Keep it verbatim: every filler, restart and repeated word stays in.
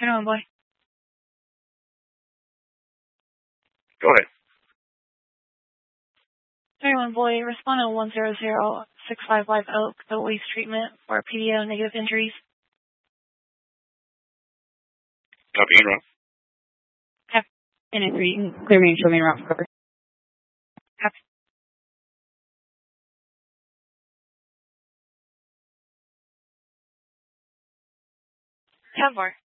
thirty-one boy. Go ahead. thirty-one boy, respond to one zero zero six five Live Oak, the waste treatment for P D O negative injuries. Copy, in route. Copy. And if you can clear me and show me around cover. Copy. ten four.